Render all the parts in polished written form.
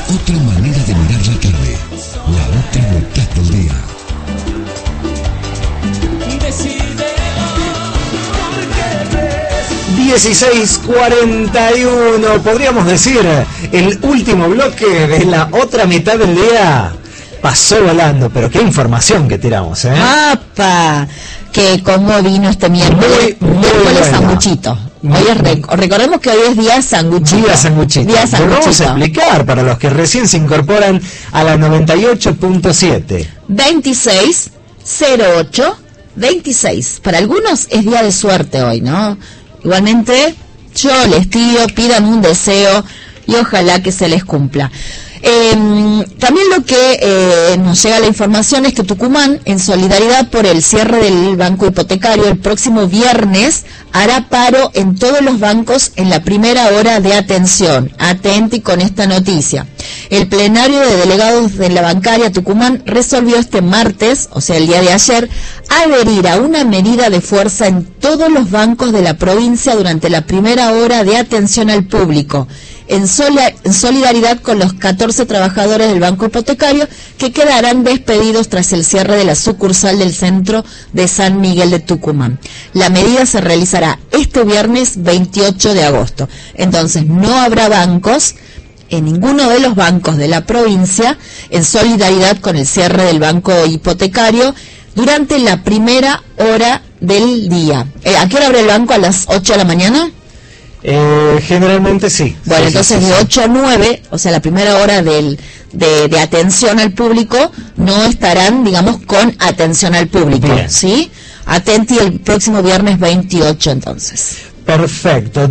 Otra manera de mirar la tarde. La otra mitad del día. 16:41, podríamos decir, el último bloque de la otra mitad del día pasó volando, pero qué información que tiramos, ¿eh? ¡Apa! Que como vino este miércoles, miércoles sanguchito. Hoy es recordemos que hoy es día sanguchito. Día sanguchito. Lo vamos a explicar para los que recién se incorporan a la 98.7. 260826. Para algunos es día de suerte hoy, ¿no? Igualmente, yo les pido, pidan un deseo y ojalá que se les cumpla. También lo que nos llega la información es que Tucumán, en solidaridad por el cierre del banco hipotecario, el próximo viernes hará paro en todos los bancos en la primera hora de atención. Atenti con esta noticia. El plenario de delegados de la bancaria Tucumán resolvió este martes, o sea el día de ayer, adherir a una medida de fuerza en todos los bancos de la provincia durante la primera hora de atención al público, en solidaridad con los 14 trabajadores del banco hipotecario que quedarán despedidos tras el cierre de la sucursal del centro de San Miguel de Tucumán. La medida se realizará este viernes 28 de agosto. Entonces no habrá bancos en ninguno de los bancos de la provincia en solidaridad con el cierre del banco hipotecario durante la primera hora del día. ¿A qué hora abre el banco? ¿A las 8 de la mañana? Generalmente sí. Bueno, sí, entonces sí, de sí. 8 a 9, o sea, la primera hora de atención al público, no estarán, digamos, con atención al público. Bien. ¿Sí? Atenti el próximo viernes 28, entonces. Perfecto,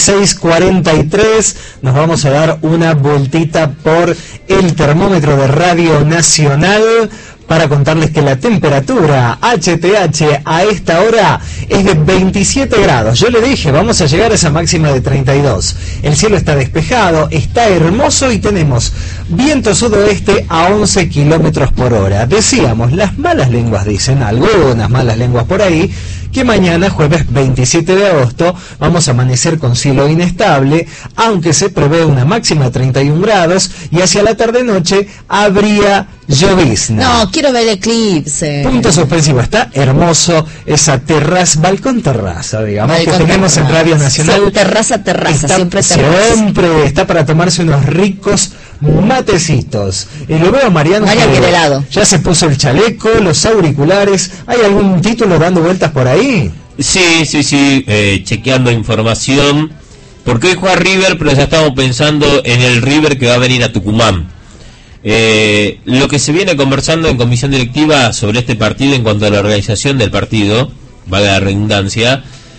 16:43, nos vamos a dar una vueltita por el termómetro de Radio Nacional para contarles que la temperatura HTH a esta hora es de 27 grados. Yo le dije, vamos a llegar a esa máxima de 32. El cielo está despejado, está hermoso y tenemos viento sudoeste a 11 kilómetros por hora. Decíamos, las malas lenguas dicen, algunas malas lenguas por ahí, que mañana, jueves 27 de agosto, vamos a amanecer con cielo inestable, aunque se prevé una máxima de 31 grados, y hacia la tarde-noche habría llovizna. No, quiero ver el eclipse. Punto suspensivo, está hermoso esa terraza, balcón terraza, digamos, balcón que tenemos terraza. En Radio Nacional. Sí, terraza, está, siempre terraza. Siempre está para tomarse unos ricos matecitos. Y lo veo a Mariano que ya se puso el chaleco, los auriculares. ¿Hay algún título dando vueltas por ahí? Sí, chequeando información, porque hoy juega River, pero ya estamos pensando en el River que va a venir a Tucumán. Lo que se viene conversando en comisión directiva sobre este partido en cuanto a la organización del partido, valga la redundancia,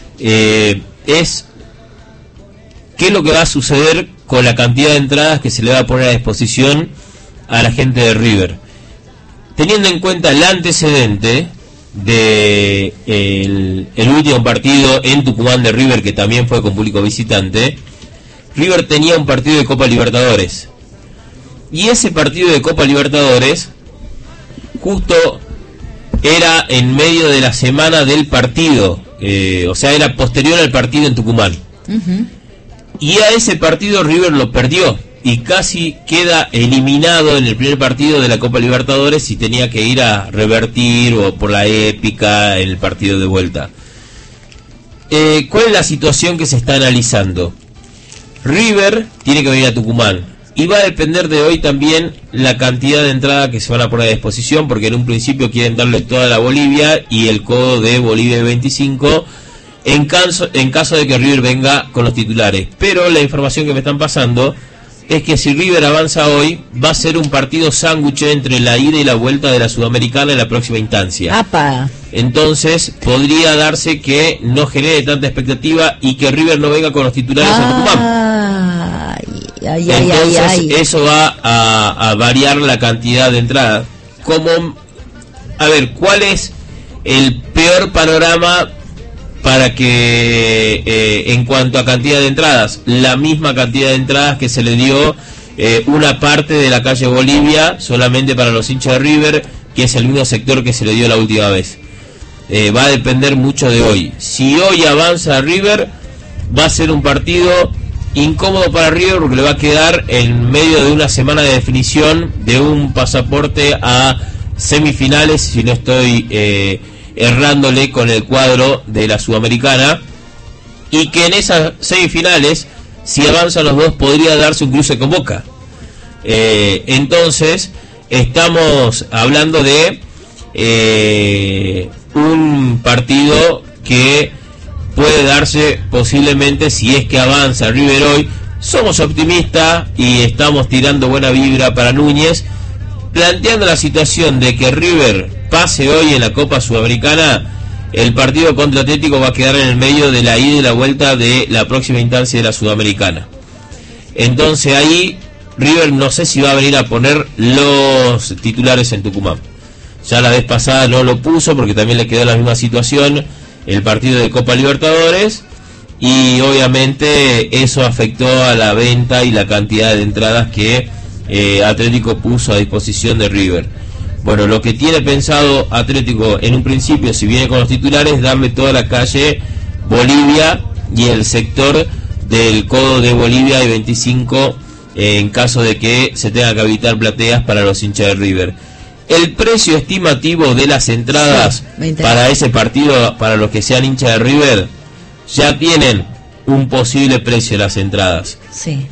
es qué es lo que va a suceder con la cantidad de entradas que se le va a poner a disposición a la gente de River, teniendo en cuenta el antecedente de el último partido en Tucumán de River, que también fue con público visitante. River tenía un partido de Copa Libertadores, y ese partido de Copa Libertadores justo era en medio de la semana del partido, o sea, era posterior al partido en Tucumán. Y a ese partido River lo perdió y casi queda eliminado en el primer partido de la Copa Libertadores y tenía que ir a revertir o por la épica en el partido de vuelta. ¿Cuál es la situación que se está analizando? River tiene que venir a Tucumán y va a depender de hoy también la cantidad de entradas que se van a poner a disposición, porque en un principio quieren darle toda la Bolivia y el codo de Bolivia 25 en caso de que River venga con los titulares. Pero la información que me están pasando es que si River avanza hoy, va a ser un partido sándwich entre la ida y la vuelta de la Sudamericana en la próxima instancia. ¡Apa! Entonces podría darse que no genere tanta expectativa y que River no venga con los titulares a Tucumán. Entonces eso va a variar la cantidad de entradas. A ver, ¿cuál es el peor panorama para que en cuanto a cantidad de entradas? La misma cantidad de entradas que se le dio una parte de la calle Bolivia solamente para los hinchas de River, que es el mismo sector que se le dio la última vez. Va a depender mucho de hoy. Si hoy avanza River, va a ser un partido incómodo para River porque le va a quedar en medio de una semana de definición de un pasaporte a semifinales, si no estoy errándole con el cuadro de la Sudamericana, y que en esas semifinales, si avanzan los dos, podría darse un cruce con Boca. Entonces estamos hablando de un partido que puede darse posiblemente si es que avanza River hoy. Somos optimistas y estamos tirando buena vibra para Núñez, planteando la situación de que River pase hoy en la Copa Sudamericana. El partido contra Atlético va a quedar en el medio de la ida y la vuelta de la próxima instancia de la Sudamericana. Entonces ahí River no sé si va a venir a poner los titulares en Tucumán. Ya la vez pasada no lo puso porque también le quedó la misma situación el partido de Copa Libertadores, y obviamente eso afectó a la venta y la cantidad de entradas que Atlético puso a disposición de River. Bueno, lo que tiene pensado Atlético en un principio, si viene con los titulares, darle toda la calle Bolivia y el sector del codo de Bolivia y 25 en caso de que se tenga que habilitar plateas para los hinchas de River. El precio estimativo de las entradas para ese partido, para los que sean hinchas de River, ya tienen un posible precio de las entradas. Sí.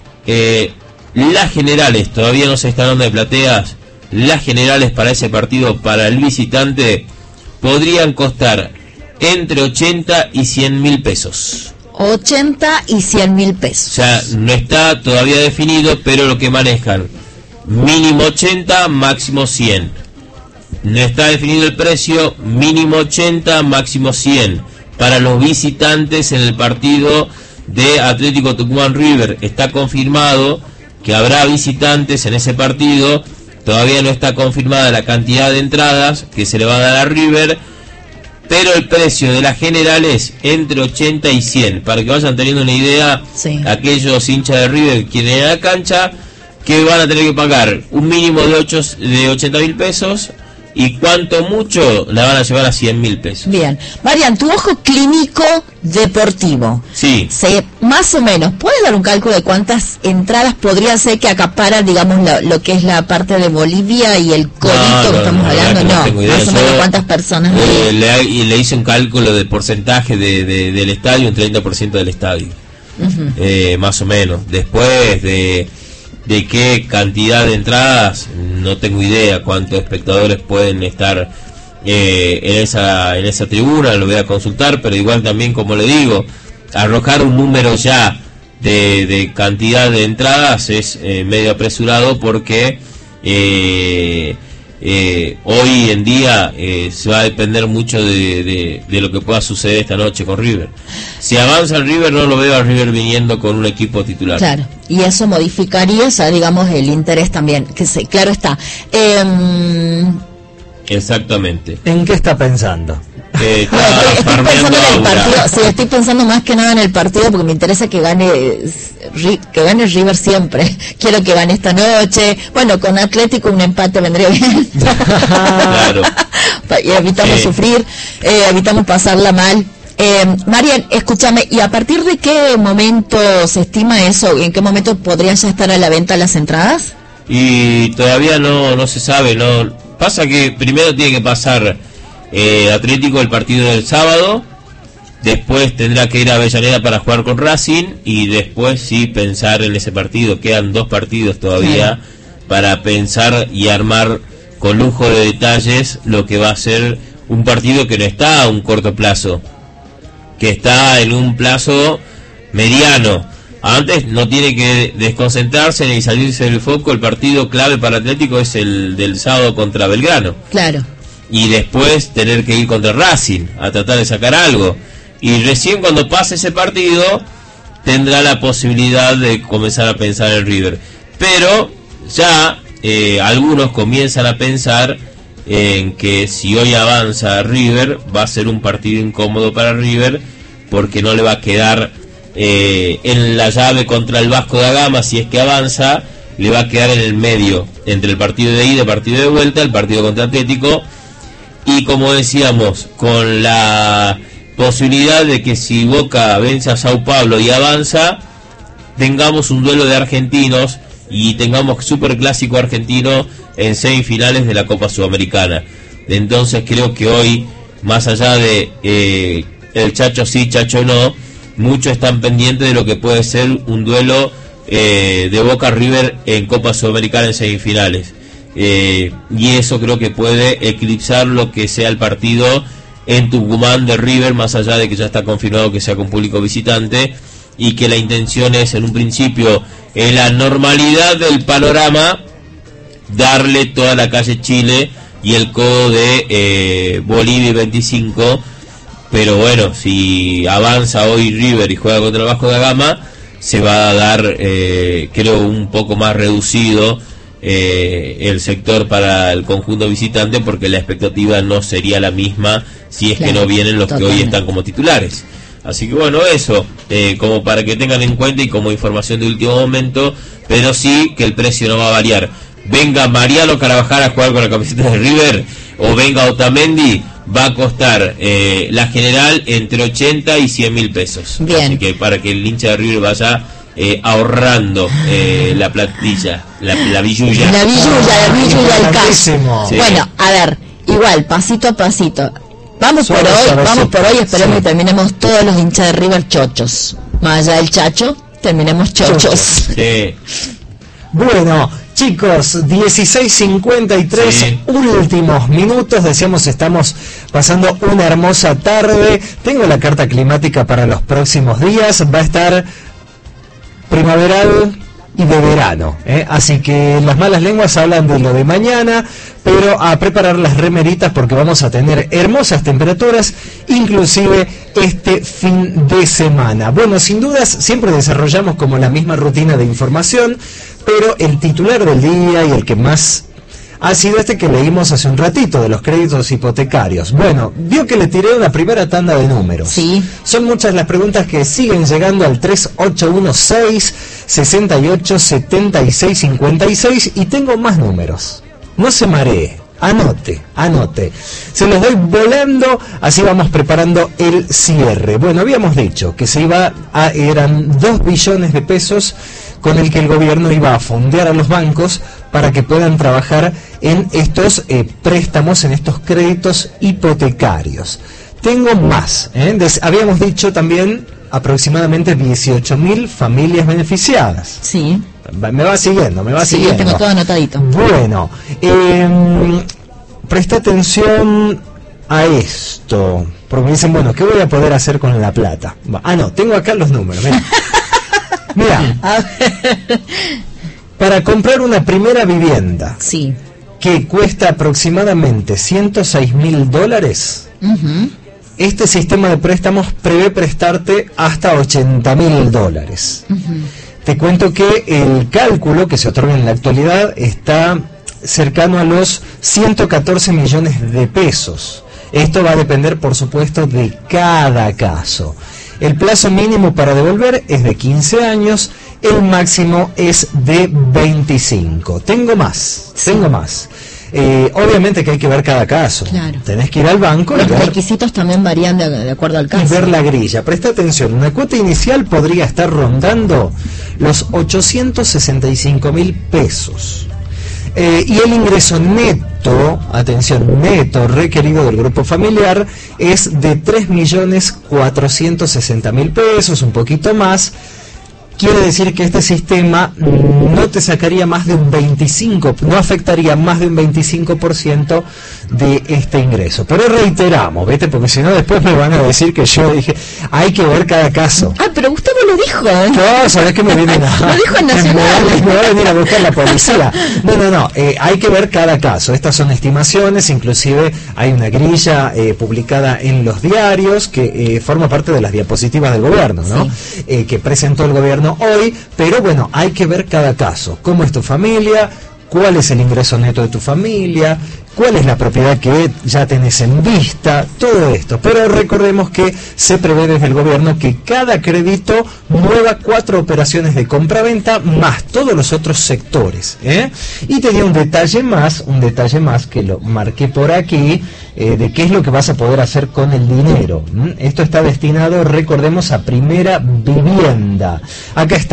Las generales, todavía no se están dando de plateas. Las generales para ese partido, para el visitante, podrían costar entre 80 y 100 mil pesos. 80 y 100 mil pesos. O sea, no está todavía definido, pero lo que manejan, mínimo 80, máximo 100. No está definido el precio, mínimo 80, máximo 100. Para los visitantes en el partido de Atlético Tucumán River, está confirmado que habrá visitantes en ese partido. Todavía no está confirmada la cantidad de entradas que se le va a dar a River, pero el precio de las generales entre 80 y 100, para que vayan teniendo una idea, sí, aquellos hinchas de River que en la cancha, que van a tener que pagar un mínimo de 80 mil pesos, y cuanto mucho la van a llevar a 100 mil pesos. Bien. Marian, tu ojo clínico deportivo. Sí. Más o menos, ¿puedes dar un cálculo de cuántas entradas podría ser que acaparan, digamos, lo que es la parte de Bolivia y el codito que estamos hablando? No, más o menos cuántas personas. Le hice un cálculo de porcentaje del estadio, un 30% del estadio. Uh-huh. Más o menos. Después de qué cantidad de entradas, no tengo idea cuántos espectadores pueden estar en esa tribuna, lo voy a consultar, pero igual también, como le digo, arrojar un número ya de cantidad de entradas es medio apresurado, porque hoy en día se va a depender mucho de lo que pueda suceder esta noche con River. Si avanza el River, no lo veo a River viniendo con un equipo titular. Claro, y eso modificaría, o sea, digamos, el interés también, que claro está. Exactamente. ¿En qué está pensando? Estoy pensando en el partido, sí, estoy pensando más que nada en el partido, porque me interesa que gane River siempre. Quiero que gane esta noche. Bueno, con Atlético un empate vendría bien. Claro. Y evitamos sufrir, evitamos pasarla mal. Marian, escúchame, ¿y a partir de qué momento se estima eso? ¿En qué momento podrían ya estar a la venta las entradas? Y todavía no se sabe, no. Pasa que primero tiene que pasar Atlético el partido del sábado, después tendrá que ir a Avellaneda para jugar con Racing, y después sí pensar en ese partido. Quedan 2 partidos todavía para pensar y armar con lujo de detalles lo que va a ser un partido que no está a un corto plazo, que está en un plazo mediano. Antes no tiene que desconcentrarse ni salirse del foco. El partido clave para Atlético es el del sábado contra Belgrano. Claro. Y después tener que ir contra Racing a tratar de sacar algo. Y recién cuando pase ese partido tendrá la posibilidad de comenzar a pensar en River. Pero ya algunos comienzan a pensar en que si hoy avanza River, va a ser un partido incómodo para River, porque no le va a quedar en la llave contra el Vasco da Gama. Si es que avanza, le va a quedar en el medio, entre el partido de ida y el partido de vuelta, el partido contra Atlético. Y como decíamos, con la posibilidad de que si Boca vence a Sao Paulo y avanza, tengamos un duelo de argentinos y tengamos superclásico argentino en semifinales de la Copa Sudamericana. Entonces creo que hoy, más allá de el Chacho sí, Chacho no, muchos están pendientes de lo que puede ser un duelo de Boca River en Copa Sudamericana en semifinales. Y eso creo que puede eclipsar lo que sea el partido en Tucumán de River, más allá de que ya está confirmado que sea con público visitante, y que la intención es, en un principio, en la normalidad del panorama, darle toda la calle Chile y el codo de Bolivia y 25. Pero bueno, si avanza hoy River y juega contra el Vasco da Gama, se va a dar, creo, un poco más reducido el sector para el conjunto visitante, porque la expectativa no sería la misma si es que no vienen los que hoy están como titulares. Así que bueno, eso, como para que tengan en cuenta y como información de último momento, pero sí que el precio no va a variar. Venga Mariano Carabajal a jugar con la camiseta de River, o venga Otamendi, va a costar la general entre 80 y 100 mil pesos. Bien. Así que para que el hincha de River vaya ahorrando la platilla, la billulla. La billulla, el cash. Sí. Bueno, a ver, igual, pasito a pasito. Vamos Suave, por hoy, esperemos sí. que terminemos todos los hinchas de River chochos. Más allá del Chacho, terminemos chochos. Sí. Bueno, chicos, 16:53, Sí. últimos minutos. Decíamos, estamos pasando una hermosa tarde. Tengo la carta climática para los próximos días. Va a estar primaveral y de verano, así que las malas lenguas hablan de lo de mañana, pero a preparar las remeritas porque vamos a tener hermosas temperaturas, inclusive este fin de semana. Bueno, sin dudas siempre desarrollamos como la misma rutina de información, pero el titular del día y el que más ha sido este que leímos hace un ratito, de los créditos hipotecarios. Bueno, vio que le tiré una primera tanda de números. Sí. Son muchas las preguntas que siguen llegando al 3816-687656 y tengo más números. No se maree, anote. Se los doy volando, así vamos preparando el cierre. Bueno, habíamos dicho que eran 2 billones de pesos con el que el gobierno iba a fondear a los bancos para que puedan trabajar en estos préstamos, en estos créditos hipotecarios. Tengo más, habíamos dicho también aproximadamente 18.000 familias beneficiadas. Sí. Me va siguiendo. Sí, tengo todo anotadito. Bueno, presta atención a esto, porque me dicen, bueno, ¿qué voy a poder hacer con la plata? No, tengo acá los números, mira. Para comprar una primera vivienda, Sí. que cuesta aproximadamente $106.000, este sistema de préstamos prevé prestarte hasta $80.000. Te cuento que el cálculo que se otorga en la actualidad está cercano a los 114 millones de pesos. Esto va a depender, por supuesto, de cada caso. El plazo mínimo para devolver es de 15 años, el máximo es de 25. Tengo más. Obviamente que hay que ver cada caso. Claro. Tenés que ir al banco Los requisitos también varían de acuerdo al y caso. ver la grilla. Presta atención, una cuota inicial podría estar rondando los 865.000 pesos. Y el ingreso neto, atención, neto requerido del grupo familiar es de 3.460.000 pesos, un poquito más. Quiere decir que este sistema no te sacaría más de un 25%, no afectaría más de un 25% de este ingreso. Pero reiteramos, ¿viste? Porque si no después me van a decir que yo dije, hay que ver cada caso. Pero Gustavo lo dijo. No, sabés que me vienen a... Lo dijo en Nacional. Me va a venir a buscar la policía. No, hay que ver cada caso. Estas son estimaciones, inclusive hay una grilla publicada en los diarios que forma parte de las diapositivas del gobierno, ¿no? Sí. Que presentó el gobierno hoy, pero bueno, hay que ver cada caso. ¿Cómo es tu familia? ¿Cuál es el ingreso neto de tu familia? ¿Cuál es la propiedad que ya tenés en vista? Todo esto. Pero recordemos que se prevé desde el gobierno que cada crédito mueva 4 operaciones de compra-venta más todos los otros sectores. Y tenía un detalle más que lo marqué por aquí, de qué es lo que vas a poder hacer con el dinero. Esto está destinado, recordemos, a primera vivienda. Acá está.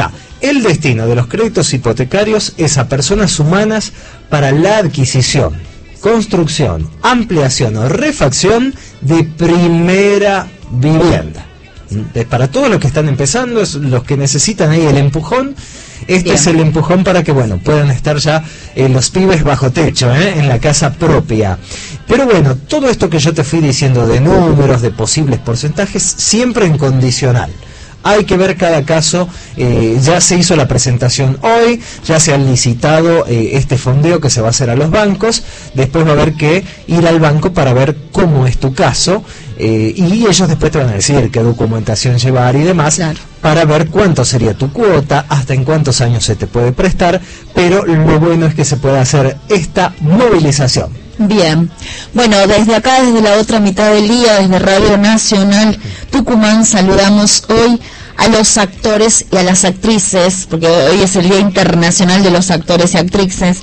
El destino de los créditos hipotecarios es a personas humanas para la adquisición, construcción, ampliación o refacción de primera vivienda. Para todos los que están empezando, los que necesitan ahí el empujón, este es el empujón para que, bueno, puedan estar ya los pibes bajo techo, en la casa propia. Pero bueno, todo esto que yo te fui diciendo de números, de posibles porcentajes, siempre en condicional. Hay que ver cada caso. Ya se hizo la presentación hoy, ya se ha licitado este fondeo que se va a hacer a los bancos. Después va a haber que ir al banco para ver cómo es tu caso, y ellos después te van a decir qué documentación llevar y demás, claro, para ver cuánto sería tu cuota, hasta en cuántos años se te puede prestar. Pero lo bueno es que se puede hacer esta movilización. Bien, bueno, desde acá, desde la otra mitad del día, desde Radio Nacional Tucumán, saludamos hoy a los actores y a las actrices, porque hoy es el Día Internacional de los Actores y Actrices.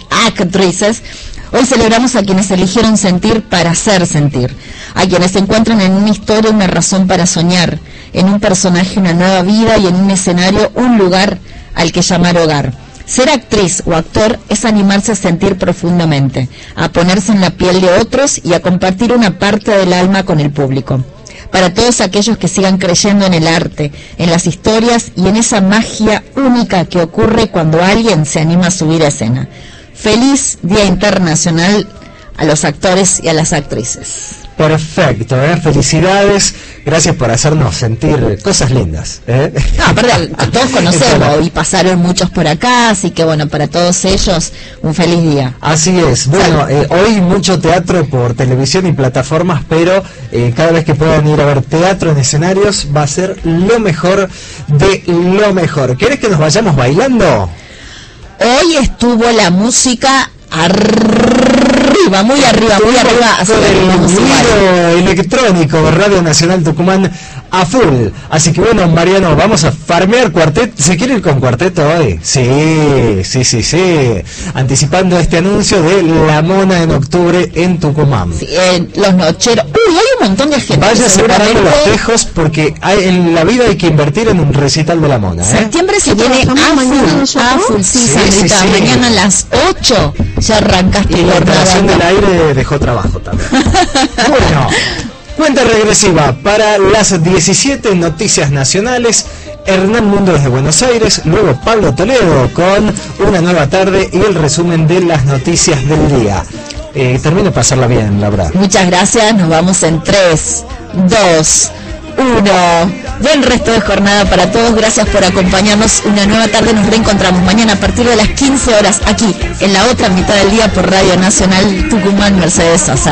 Hoy celebramos a quienes eligieron sentir para hacer sentir, a quienes encuentran en una historia una razón para soñar, en un personaje una nueva vida y en un escenario un lugar al que llamar hogar. Ser actriz o actor es animarse a sentir profundamente, a ponerse en la piel de otros y a compartir una parte del alma con el público. Para todos aquellos que sigan creyendo en el arte, en las historias y en esa magia única que ocurre cuando alguien se anima a subir a escena. Feliz Día Internacional a los actores y a las actrices. Perfecto, felicidades, gracias por hacernos sentir cosas lindas. No, aparte, todos conocemos y pasaron muchos por acá, así que bueno, para todos ellos, un feliz día. Así es, bueno, hoy mucho teatro por televisión y plataformas, pero cada vez que puedan ir a ver teatro en escenarios va a ser lo mejor de lo mejor. ¿Querés que nos vayamos bailando? Hoy estuvo la música arriba, muy arriba, con el ruido electrónico de Radio Nacional Tucumán a full. Así que bueno, Mariano, vamos a farmear cuarteto. ¿Se quiere ir con cuarteto hoy? Sí. Anticipando este anuncio de La Mona en octubre en Tucumán. Sí, los nocheros. Uy, hay un montón de gente. Vaya separando los tejos, porque en la vida hay que invertir en un recital de La Mona. Septiembre se viene a full, sí, Sandrita. Mañana a las 8 ya arrancaste. Y la ordenación del aire dejó trabajo también. Bueno, cuenta regresiva para las 17 noticias nacionales. Hernán Mundo desde Buenos Aires, luego Pablo Toledo con Una Nueva Tarde y el resumen de las noticias del día. Termino de pasarla bien, Laura. Muchas gracias, nos vamos en 3, 2, 1. Buen resto de jornada para todos, gracias por acompañarnos. Una nueva tarde, nos reencontramos mañana a partir de las 15 horas aquí, en la otra mitad del día por Radio Nacional Tucumán, Mercedes Sosa.